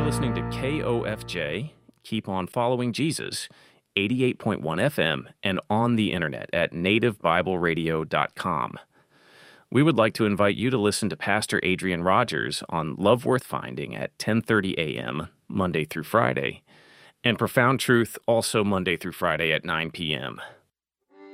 listening to KOFJ, Keep On Following Jesus, 88.1 FM, and on the internet at nativebibleradio.com. We would like to invite you to listen to Pastor Adrian Rogers on Love Worth Finding at 10:30 a.m., Monday through Friday, and Profound Truth also Monday through Friday at 9 p.m.